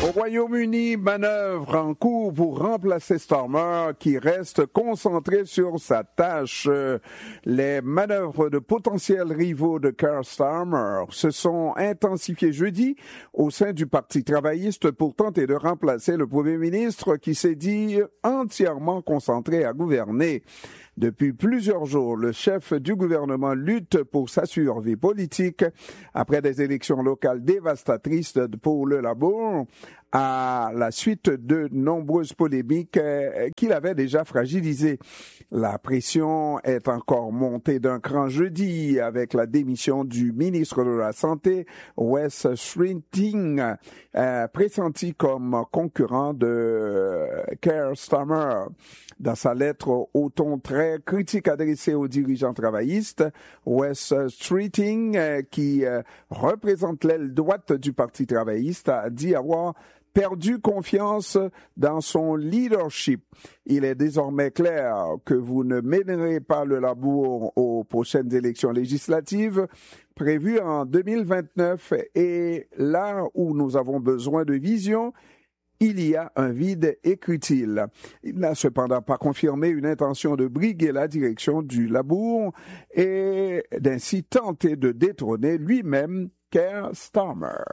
Au Royaume-Uni, manœuvre en cours pour remplacer Starmer qui reste concentré sur sa tâche. Les manœuvres de potentiels rivaux de Keir Starmer se sont intensifiées jeudi au sein du Parti travailliste pour tenter de remplacer le Premier ministre qui s'est dit entièrement concentré à gouverner. Depuis plusieurs jours, le chef du gouvernement lutte pour sa survie politique après des élections locales dévastatrices pour le Labour, à la suite de nombreuses polémiques qu'il avait déjà fragilisées. La pression est encore montée d'un cran jeudi avec la démission du ministre de la Santé, Wes Streeting, pressenti comme concurrent de Keir Starmer. Dans sa lettre au ton très critique adressée aux dirigeants travaillistes, Wes Streeting, qui représente l'aile droite du Parti travailliste, a dit avoir perdu confiance dans son leadership. Il est désormais clair que vous ne mènerez pas le Labour aux prochaines élections législatives prévues en 2029 et là où nous avons besoin de vision, il y a un vide, écrit-il. Il n'a cependant pas confirmé une intention de briguer la direction du Labour et d'ainsi tenter de détrôner lui-même Keir Starmer.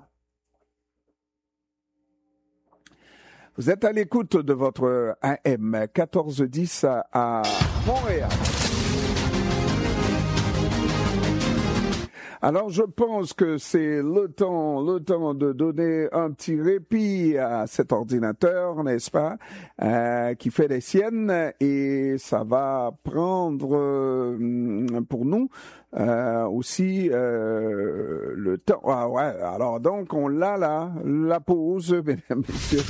Vous êtes à l'écoute de votre AM 1410 à Montréal. Alors, je pense que c'est le temps de donner un petit répit à cet ordinateur, n'est-ce pas, qui fait des siennes, et ça va prendre pour nous aussi le temps. Ah ouais, alors donc on l'a là, la pause, mesdames, messieurs.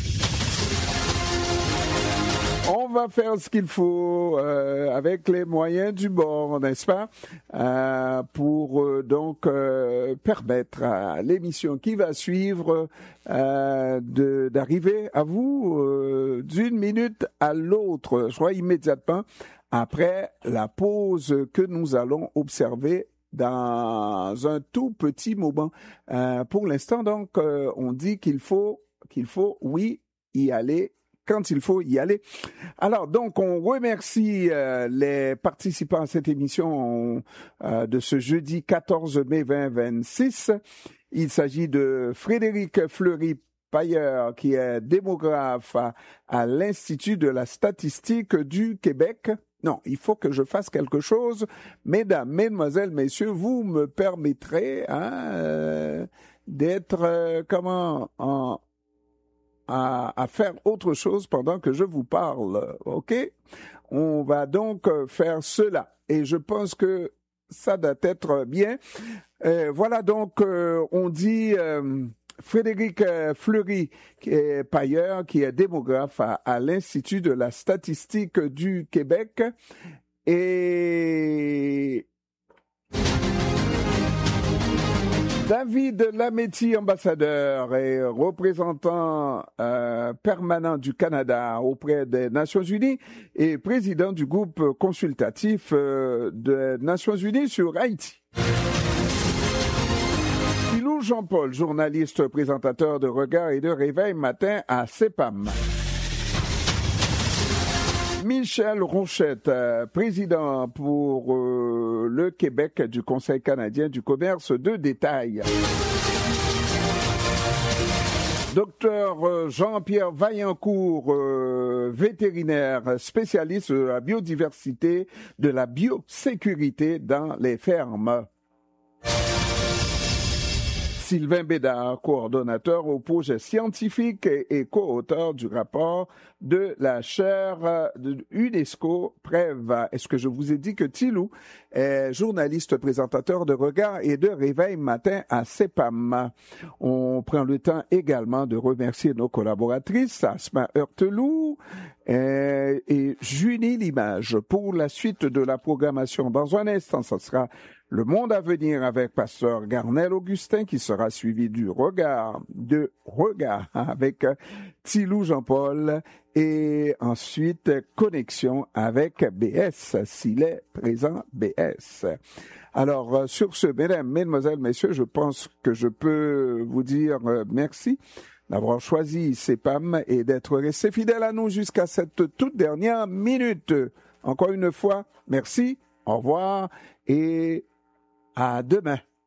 On va faire ce qu'il faut avec les moyens du bord, n'est-ce pas, pour donc permettre à l'émission qui va suivre d'arriver à vous d'une minute à l'autre, soit immédiatement après la pause que nous allons observer dans un tout petit moment. Pour l'instant, donc, on dit qu'il faut, oui, y aller quand il faut y aller. Alors, donc, on remercie les participants à cette émission de ce jeudi 14 mai 2026. Il s'agit de Frédéric Fleury-Pailleur, qui est démographe à l'Institut de la statistique du Québec. Non, il faut que je fasse quelque chose. Mesdames, mesdemoiselles, messieurs, vous me permettrez d'être, à faire autre chose pendant que je vous parle, ok? On va donc faire cela, et je pense que ça doit être bien. Voilà, donc, on dit Frédéric Fleury, qui est Pailleur, qui est démographe à l'Institut de la statistique du Québec, et David Lametti, ambassadeur et représentant permanent du Canada auprès des Nations Unies et président du groupe consultatif des Nations Unies sur Haïti. Philou Jean-Paul, journaliste, présentateur de Regard et de Réveil matin à CEPAM. Michel Rochette, président pour le Québec du Conseil canadien du commerce de détail. Docteur Jean-Pierre Vaillancourt, vétérinaire, spécialiste de la biodiversité, de la biosécurité dans les fermes. Sylvain Bédard, coordonnateur au projet scientifique et co-auteur du rapport de la chaire de UNESCO Prève. Est-ce que je vous ai dit que Tilou est journaliste présentateur de Regard et de Réveil matin à CEPAM? On prend le temps également de remercier nos collaboratrices, Asma Heurtelou et Junie Limage. Pour la suite de la programmation, dans un instant, ce sera Le Monde à venir avec Pasteur Garnel Augustin, qui sera suivi du Regard avec Tilou Jean-Paul, et ensuite Connexion avec BS, s'il est présent BS. Alors, sur ce, mesdames, mesdemoiselles, messieurs, je pense que je peux vous dire merci d'avoir choisi CEPAM et d'être resté fidèle à nous jusqu'à cette toute dernière minute. Encore une fois, merci, au revoir et à demain.